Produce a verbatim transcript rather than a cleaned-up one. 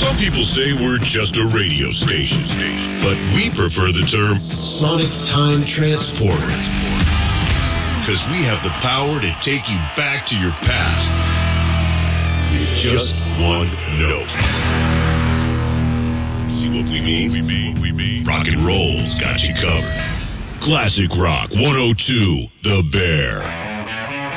Some people say we're just a radio station, but we prefer the term Sonic Time Transporter. Because we have the power to take you back to your past with just one note. See what we mean? We mean, we mean. Rock and roll's got you covered. Classic Rock one oh two, The Bear.